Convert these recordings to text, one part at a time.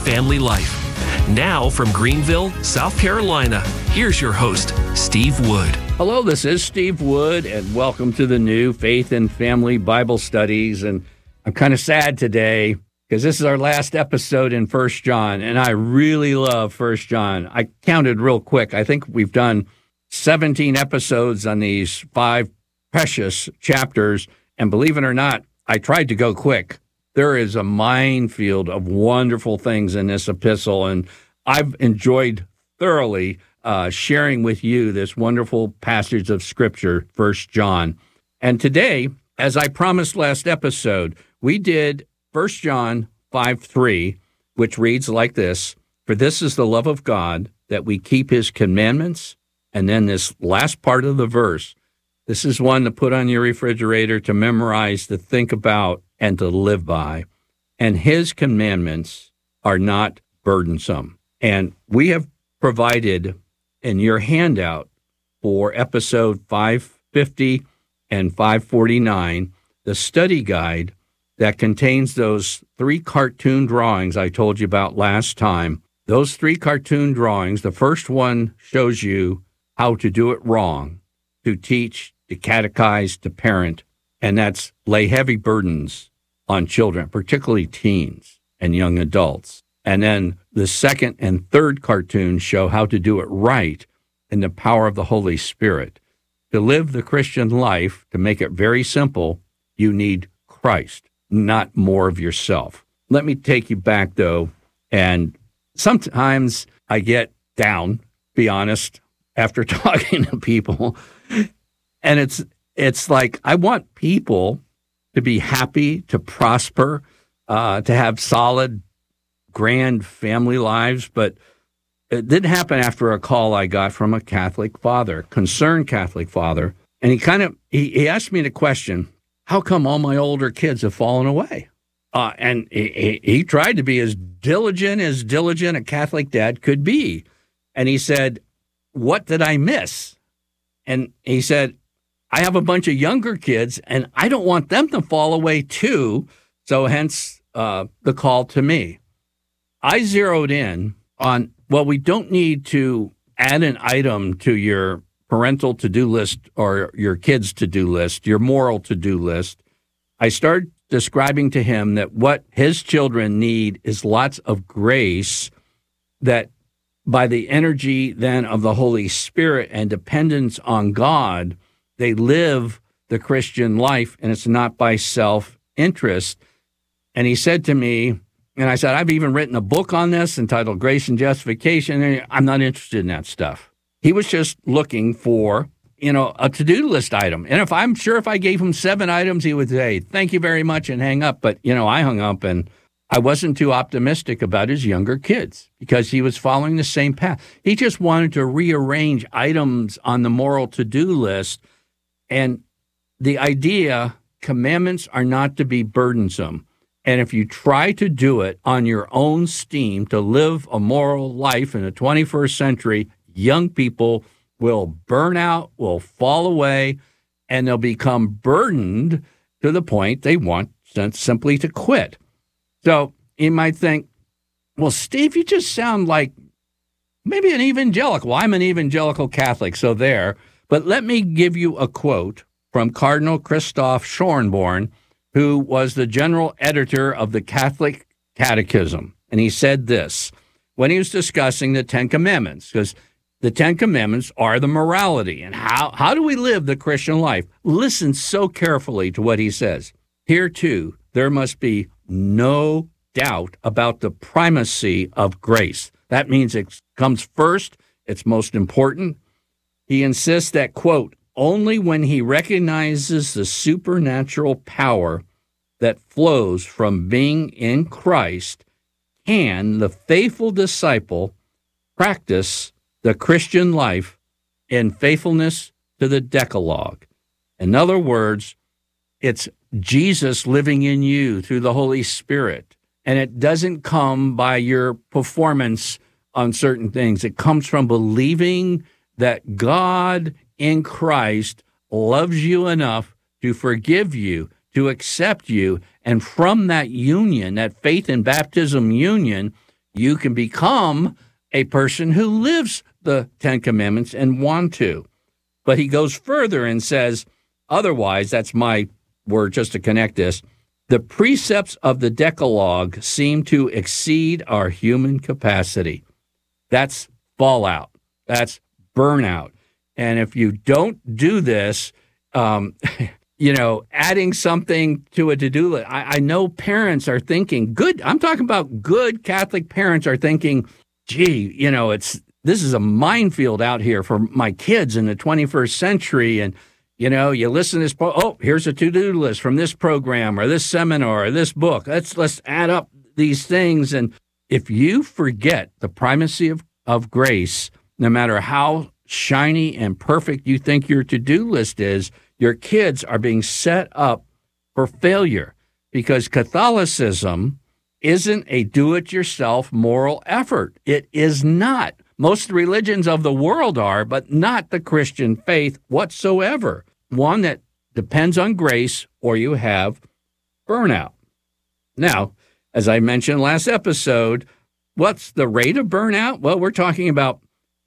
family life. Now from Greenville, South Carolina, here's your host, Steve Wood. Hello, this is Steve Wood, and welcome to the new Faith and Family Bible Studies. And I'm kind of sad today because this is our last episode in 1 John, and I really love 1 John. I counted real quick. I think we've done 17 episodes on these 5 precious chapters, and believe it or not, I tried to go quick. There is a minefield of wonderful things in this epistle, and I've enjoyed thoroughly sharing with you this wonderful passage of Scripture, 1 John. And today, as I promised last episode, we did 1 John 5:3, which reads like this: "For this is the love of God, that we keep his commandments." And then this last part of the verse, this is one to put on your refrigerator, to memorize, to think about, and to live by. "And his commandments are not burdensome." And we have provided in your handout for episode 550 and 549 the study guide that contains those 3 cartoon drawings I told you about last time. Those 3 cartoon drawings, the first one shows you how to do it wrong, to teach, to catechize, to parent, and that's lay heavy burdens on children, particularly teens and young adults. And then the second and third cartoons show how to do it right in the power of the Holy Spirit. To live the Christian life, to make it very simple, you need Christ, not more of yourself. Let me take you back, though, and sometimes I get down, be honest, after talking to people, and it's like I want people to be happy, to prosper, to have solid, grand family lives. But it didn't happen after a call I got from a Catholic father, concerned Catholic father. And he asked me the question, how come all my older kids have fallen away? And he tried to be as diligent a Catholic dad could be. And he said, what did I miss? And he said, I have a bunch of younger kids, and I don't want them to fall away too, so hence the call to me. I zeroed in on, well, we don't need to add an item to your parental to-do list or your kids' to-do list, your moral to-do list. I started describing to him that what his children need is lots of grace, that by the energy then of the Holy Spirit and dependence on God, they live the Christian life, and it's not by self-interest. And he said to me, and I said, I've even written a book on this entitled Grace and Justification, and I'm not interested in that stuff. He was just looking for, a to-do list item. And if I gave him 7 items, he would say, thank you very much, and hang up. But, I hung up, and I wasn't too optimistic about his younger kids because he was following the same path. He just wanted to rearrange items on the moral to-do list. And the idea, commandments are not to be burdensome. And if you try to do it on your own steam to live a moral life in the 21st century, young people will burn out, will fall away, and they'll become burdened to the point they want simply to quit. So you might think, well, Steve, you just sound like maybe an evangelical. Well, I'm an evangelical Catholic, so there. But let me give you a quote from Cardinal Christoph Schornborn, who was the general editor of the Catholic Catechism. And he said this when he was discussing the 10 Commandments, because the 10 Commandments are the morality. And how do we live the Christian life? Listen so carefully to what he says. Here, too, there must be no doubt about the primacy of grace. That means it comes first, it's most important. He insists that, quote, only when he recognizes the supernatural power that flows from being in Christ can the faithful disciple practice the Christian life in faithfulness to the Decalogue. In other words, it's Jesus living in you through the Holy Spirit. And it doesn't come by your performance on certain things. It comes from believing that God in Christ loves you enough to forgive you, to accept you. And from that union, that faith and baptism union, you can become a person who lives the Ten Commandments and want to. But he goes further and says, otherwise, that's my word just to connect this, the precepts of the Decalogue seem to exceed our human capacity. That's fallout. That's burnout. And if you don't do this, adding something to a to-do list, I know parents are thinking, I'm talking about good Catholic parents are thinking, gee, this is a minefield out here for my kids in the 21st century. And, you listen to this, here's a to-do list from this program or this seminar or this book. Let's add up these things. And if you forget the primacy of grace, no matter how shiny and perfect you think your to-do list is, your kids are being set up for failure because Catholicism isn't a do-it-yourself moral effort. It is not. Most religions of the world are, but not the Christian faith whatsoever. One that depends on grace or you have burnout. Now, as I mentioned last episode, what's the rate of burnout? Well, we're talking about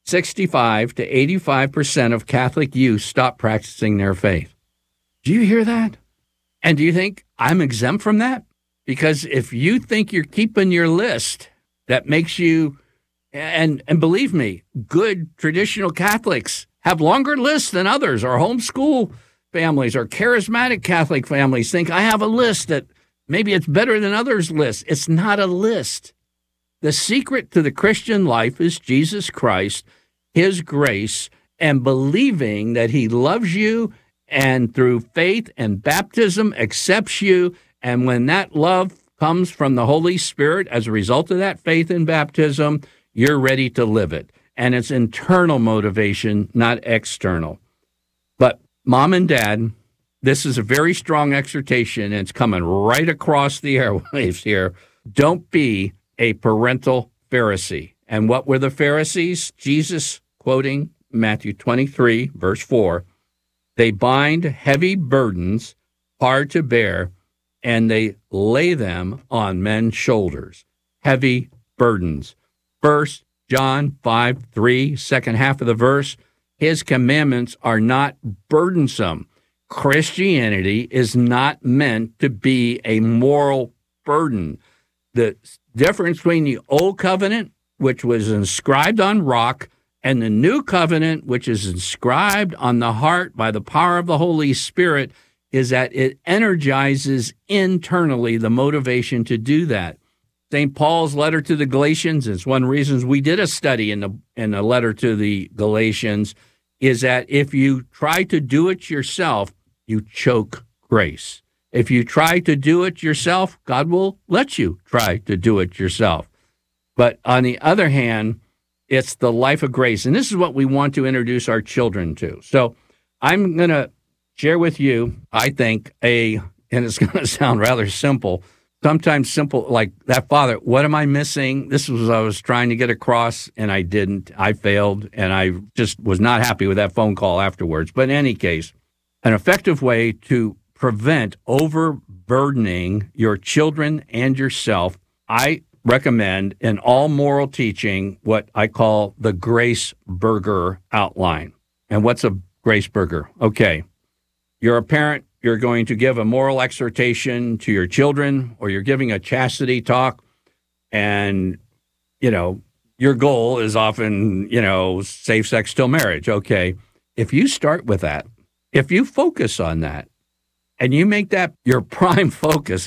65 to 85% of Catholic youth stop practicing their faith. Do you hear that? And do you think I'm exempt from that? Because if you think you're keeping your list, that makes you, and believe me, good traditional Catholics have longer lists than others, or homeschool families or charismatic Catholic families think I have a list that maybe it's better than others' lists. It's not a list. The secret to the Christian life is Jesus Christ, his grace, and believing that he loves you and through faith and baptism accepts you. And when that love comes from the Holy Spirit as a result of that faith and baptism, you're ready to live it. And it's internal motivation, not external. But mom and dad, this is a very strong exhortation, and it's coming right across the airwaves here. Don't be a parental Pharisee. And what were the Pharisees? Jesus, quoting Matthew 23, verse 4, they bind heavy burdens, hard to bear, and they lay them on men's shoulders. Heavy burdens. 1 John 5:3, second half of the verse, his commandments are not burdensome. Christianity is not meant to be a moral burden. The difference between the old covenant, which was inscribed on rock, and the new covenant, which is inscribed on the heart by the power of the Holy Spirit, is that it energizes internally the motivation to do that. St. Paul's letter to the Galatians is one of the reasons we did a study in the letter to the Galatians, is that if you try to do it yourself, you choke grace. If you try to do it yourself, God will let you try to do it yourself. But on the other hand, it's the life of grace. And this is what we want to introduce our children to. So I'm going to share with you, I think, and it's going to sound rather simple, sometimes simple, like that father, what am I missing? This was what I was trying to get across, and I didn't. I failed, and I just was not happy with that phone call afterwards. But in any case, an effective way to prevent overburdening your children and yourself, I recommend in all moral teaching what I call the Grace Burger outline. And what's a Grace Burger? Okay, you're a parent. You're going to give a moral exhortation to your children, or you're giving a chastity talk, and, your goal is often, safe sex till marriage. Okay, if you start with that, if you focus on that, and you make that your prime focus,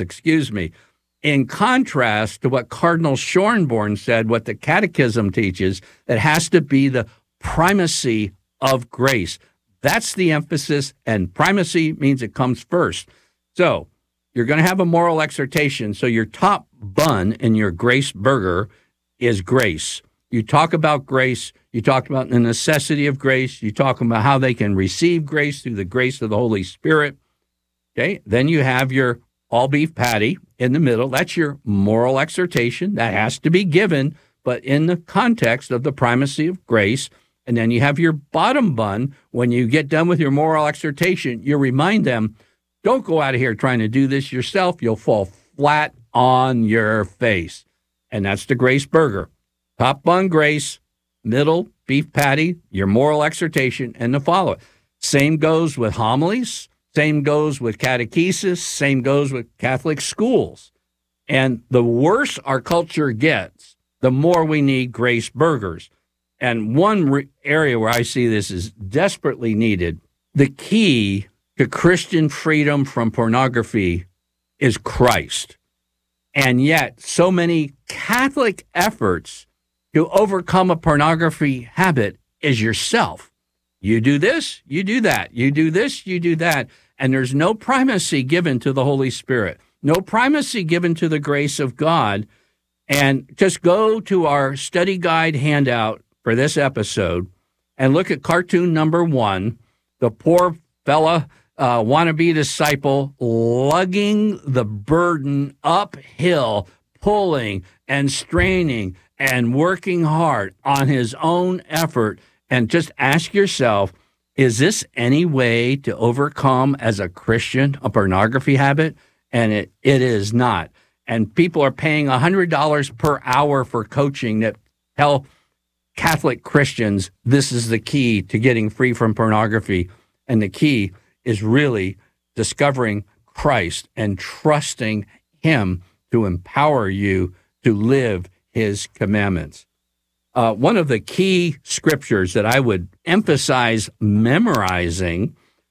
in contrast to what Cardinal Schornborn said, what the Catechism teaches, it has to be the primacy of grace. That's the emphasis, and primacy means it comes first. So you're going to have a moral exhortation. So your top bun in your Grace Burger is grace. You talk about grace. You talk about the necessity of grace. You talk about how they can receive grace through the grace of the Holy Spirit. Okay. Then you have your all beef patty in the middle. That's your moral exhortation. That has to be given, but in the context of the primacy of grace. And then you have your bottom bun. When you get done with your moral exhortation, you remind them, don't go out of here trying to do this yourself. You'll fall flat on your face. and that's the Grace Burger. Top bun, grace, middle, beef patty, your moral exhortation, and the follow-it. Same goes with homilies. Same goes with catechesis. Same goes with Catholic schools. And the worse our culture gets, the more we need Grace Burgers. And one area where I see this is desperately needed, the key to Christian freedom from pornography is Christ. And yet, so many Catholic efforts to overcome a pornography habit is yourself. You do this, you do that. You do this, you do that. And there's no primacy given to the Holy Spirit, no primacy given to the grace of God. And just go to our study guide handout for this episode and look at cartoon number 1, the poor fella, wannabe disciple, lugging the burden uphill, pulling and straining and working hard on his own effort. And just ask yourself, is this any way to overcome as a Christian a pornography habit? And it is not. And people are paying $100 per hour for coaching that tell Catholic Christians this is the key to getting free from pornography. And the key is really discovering Christ and trusting him to empower you to live his commandments. One of the key scriptures that I would emphasize memorizing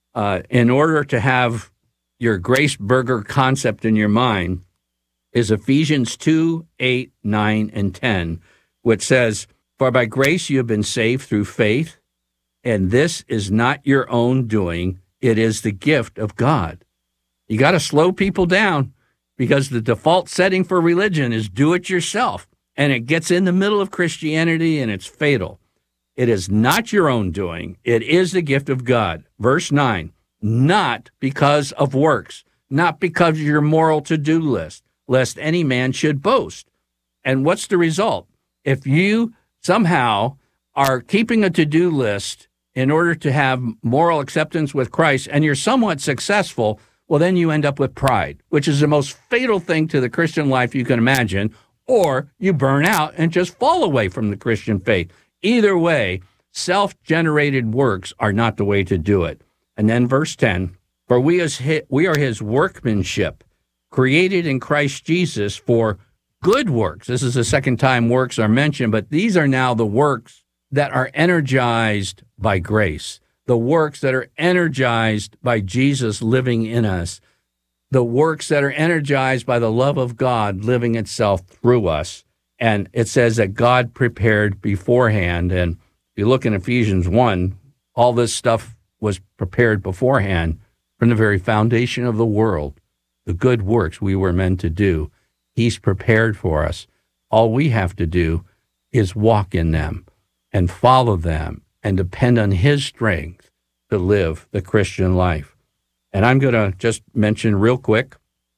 in order to have your Grace Burger concept in your mind is Ephesians 2, 8, 9, and 10, which says, "For by grace you have been saved through faith, and this is not your own doing, it is the gift of God." You got to slow people down because the default setting for religion is do it yourself, and it gets in the middle of Christianity, and it's fatal. It is not your own doing, it is the gift of God. Verse 9, not because of works, not because of your moral to-do list, lest any man should boast. And what's the result? If you somehow are keeping a to-do list in order to have moral acceptance with Christ, and you're somewhat successful, well, then you end up with pride, which is the most fatal thing to the Christian life you can imagine, or you burn out and just fall away from the Christian faith. Either way, self-generated works are not the way to do it. And then verse 10, "For we are his workmanship, created in Christ Jesus for good works." This is the second time works are mentioned, but these are now the works that are energized by grace, the works that are energized by Jesus living in us, the works that are energized by the love of God living itself through us. And it says that God prepared beforehand. And if you look in Ephesians 1, all this stuff was prepared beforehand from the very foundation of the world. The good works we were meant to do, he's prepared for us. All we have to do is walk in them and follow them and depend on his strength to live the Christian life. And I'm going to just mention real quick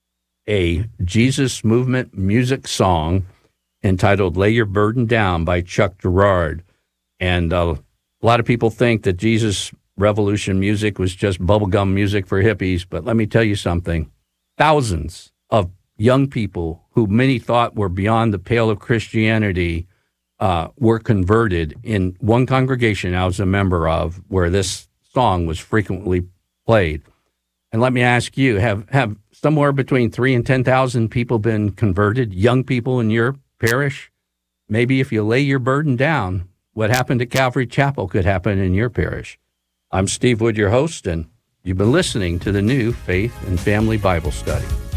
a Jesus Movement music song entitled "Lay Your Burden Down" by Chuck Girard. And a lot of people think that Jesus Revolution music was just bubblegum music for hippies, but let me tell you something. Thousands of young people who many thought were beyond the pale of Christianity were converted in one congregation I was a member of where this song was frequently played. And let me ask you, have somewhere between 3,000 and 10,000 people been converted, young people in your parish? Maybe if you lay your burden down, what happened at Calvary Chapel could happen in your parish. I'm Steve Wood, your host, and you've been listening to the new Faith and Family Bible Study.